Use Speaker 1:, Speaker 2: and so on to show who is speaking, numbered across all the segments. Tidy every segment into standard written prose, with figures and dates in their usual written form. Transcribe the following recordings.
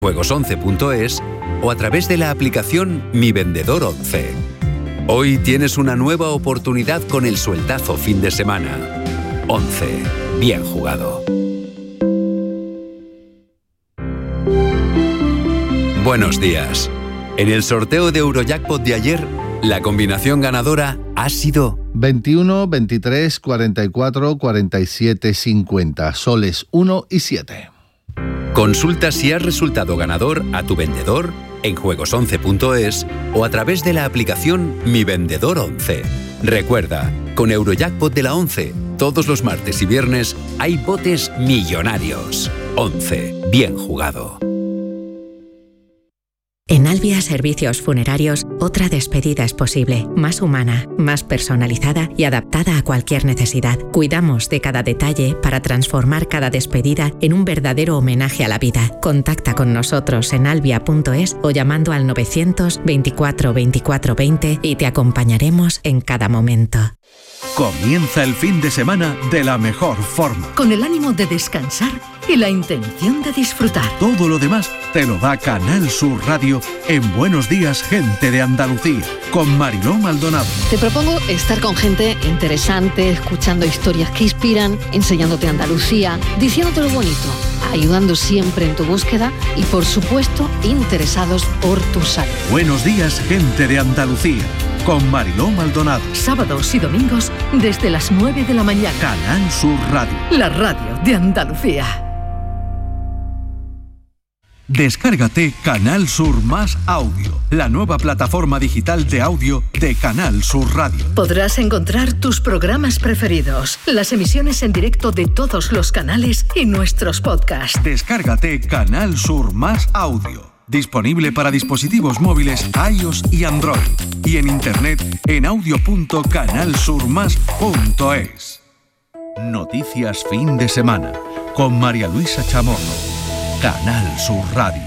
Speaker 1: juegos11.es o a través de la aplicación Mi Vendedor 11. Hoy tienes una nueva oportunidad con el sueldazo fin de semana. 11. Bien jugado. Buenos días. En el sorteo de Eurojackpot de ayer, la combinación ganadora ha sido
Speaker 2: 21, 23, 44, 47, 50, soles 1 y 7.
Speaker 1: Consulta si has resultado ganador a tu vendedor en juegos11.es o a través de la aplicación Mi Vendedor 11. Recuerda, con Eurojackpot de la 11, todos los martes y viernes hay botes millonarios. 11. Bien jugado.
Speaker 3: En Albia Servicios Funerarios, otra despedida es posible, más humana, más personalizada y adaptada a cualquier necesidad. Cuidamos de cada detalle para transformar cada despedida en un verdadero homenaje a la vida. Contacta con nosotros en albia.es o llamando al 924 24 20 y te acompañaremos en cada momento.
Speaker 4: Comienza el fin de semana de la mejor forma.
Speaker 5: Con el ánimo de descansar y la intención de disfrutar.
Speaker 4: Todo lo demás te lo da Canal Sur Radio en Buenos Días, Gente de Andalucía, con Mariló Maldonado.
Speaker 5: Te propongo estar con gente interesante, escuchando historias que inspiran, enseñándote Andalucía, diciéndote lo bonito, ayudando siempre en tu búsqueda y, por supuesto, interesados por tu salud.
Speaker 4: Buenos Días, Gente de Andalucía, con Mariló Maldonado.
Speaker 5: Sábados y domingos desde las 9 de la mañana.
Speaker 4: Canal Sur Radio.
Speaker 5: La radio de Andalucía.
Speaker 4: Descárgate Canal Sur Más Audio, la nueva plataforma digital de audio de Canal Sur Radio.
Speaker 5: Podrás encontrar tus programas preferidos, las emisiones en directo de todos los canales y nuestros podcasts.
Speaker 4: Descárgate Canal Sur Más Audio. Disponible para dispositivos móviles iOS y Android. Y en internet en audio.canalsurmas.es. Noticias fin de semana con María Luisa Chamorro. Canal Sur Radio.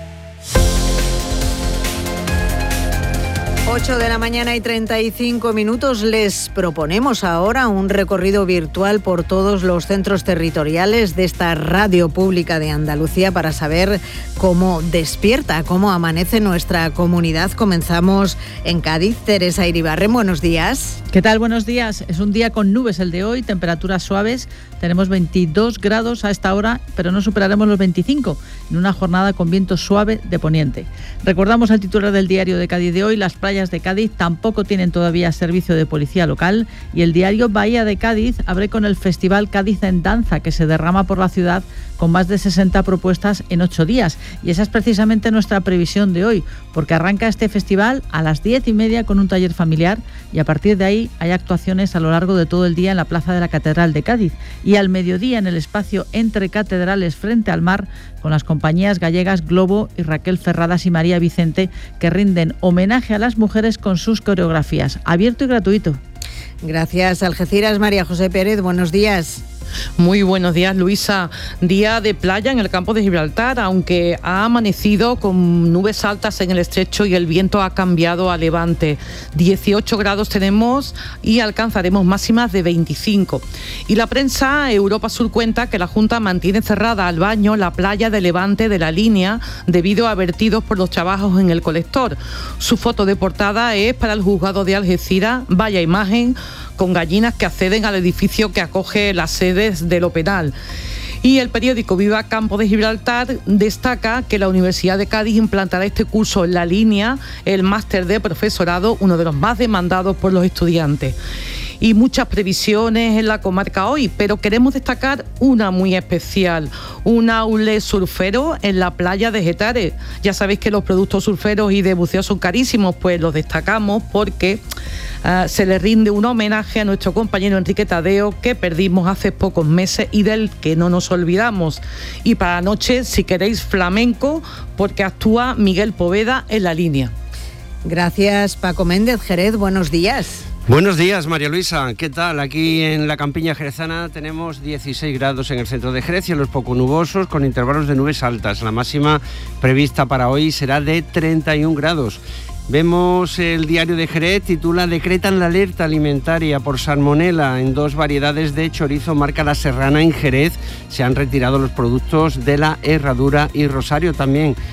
Speaker 6: 8 de la mañana y 35 minutos. Les proponemos ahora un recorrido virtual por todos los centros territoriales de esta radio pública de Andalucía para saber cómo despierta, cómo amanece nuestra comunidad. Comenzamos en Cádiz. Teresa Iribarren, buenos días.
Speaker 7: ¿Qué tal? Buenos días. Es un día con nubes el de hoy, temperaturas suaves. Tenemos 22 grados a esta hora, pero no superaremos los 25 en una jornada con viento suave de poniente. Recordamos el titular del diario de Cádiz de hoy: las playas de Cádiz tampoco tienen todavía servicio de policía local, y el diario Bahía de Cádiz abre con el Festival Cádiz en Danza, que se derrama por la ciudad con más de 60 propuestas en 8 días. Y esa es precisamente nuestra previsión de hoy, porque arranca este festival a las 10:30 con un taller familiar y a partir de ahí hay actuaciones a lo largo de todo el día en la Plaza de la Catedral de Cádiz y al mediodía en el espacio Entre Catedrales frente al mar con las compañías gallegas Globo y Raquel Ferradas y María Vicente, que rinden homenaje a las mujeres con sus coreografías. Abierto y gratuito.
Speaker 6: Gracias, Algeciras. María José Pérez, buenos días.
Speaker 8: Muy buenos días, Luisa. Día de playa en el campo de Gibraltar, aunque ha amanecido con nubes altas en el estrecho y el viento ha cambiado a levante. 18 grados tenemos y alcanzaremos máximas de 25. Y la prensa Europa Sur cuenta que la Junta mantiene cerrada al baño la playa de Levante de la Línea debido a vertidos por los trabajos en el colector. Su foto de portada es para el juzgado de Algeciras. Vaya imagen, con gallinas que acceden al edificio que acoge las sedes de lo penal. Y el periódico Viva Campo de Gibraltar destaca que la Universidad de Cádiz implantará este curso en la línea, el máster de profesorado, uno de los más demandados por los estudiantes. Y muchas previsiones en la comarca hoy, pero queremos destacar una muy especial, un outlet surfero en la playa de Getares. Ya sabéis que los productos surferos y de buceo son carísimos, pues los destacamos porque se le rinde un homenaje a nuestro compañero Enrique Tadeo, que perdimos hace pocos meses y del que no nos olvidamos. Y para la noche, si queréis, flamenco, porque actúa Miguel Poveda en la línea.
Speaker 6: Gracias, Paco Méndez. Jerez, buenos días.
Speaker 9: Buenos días, María Luisa. ¿Qué tal? Aquí en la campiña jerezana tenemos 16 grados en el centro de Jerez, cielos poco nubosos con intervalos de nubes altas. La máxima prevista para hoy será de 31 grados. Vemos el diario de Jerez, titula: decretan la alerta alimentaria por salmonela en 2 variedades de chorizo marca La Serrana en Jerez. Se han retirado los productos de La Herradura y Rosario también